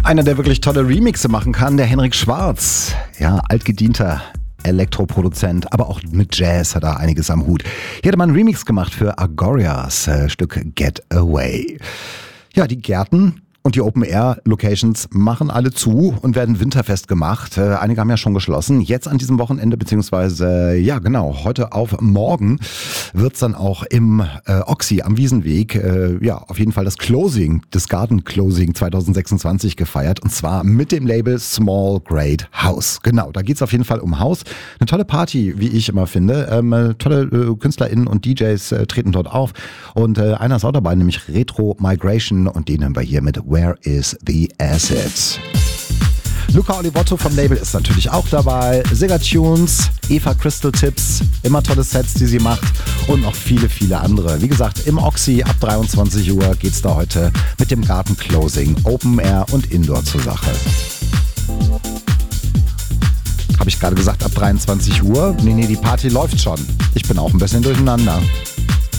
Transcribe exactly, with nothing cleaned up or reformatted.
Einer, der wirklich tolle Remixe machen kann, der Henrik Schwarz. Ja, altgedienter Elektroproduzent, aber auch mit Jazz hat er einiges am Hut. Hier hat er mal einen Remix gemacht für Agorias äh, Stück Get Away. Ja, die Gärten und die Open-Air-Locations machen alle zu und werden winterfest gemacht. Äh, einige haben ja schon geschlossen. Jetzt an diesem Wochenende, beziehungsweise, ja genau, heute auf morgen wird's dann auch im äh, Oxy am Wiesenweg, äh, ja, auf jeden Fall das Closing, das Garden Closing zwanzig sechsundzwanzig gefeiert. Und zwar mit dem Label Small Great House. Genau, da geht's auf jeden Fall um Haus. Eine tolle Party, wie ich immer finde. Ähm, tolle äh, KünstlerInnen und D Js äh, treten dort auf. Und äh, einer ist auch dabei, nämlich Retro Migration. Und den haben wir hier mit Where is the Asset? Luca Olivotto vom Label ist natürlich auch dabei. Sigga Tunes, Eva Crystal Tips, immer tolle Sets, die sie macht und noch viele, viele andere. Wie gesagt, im Oxy ab dreiundzwanzig Uhr geht's da heute mit dem Garten Closing, Open Air und Indoor zur Sache. Habe ich gerade gesagt, ab dreiundzwanzig Uhr? Nee, nee, die Party läuft schon. Ich bin auch ein bisschen durcheinander.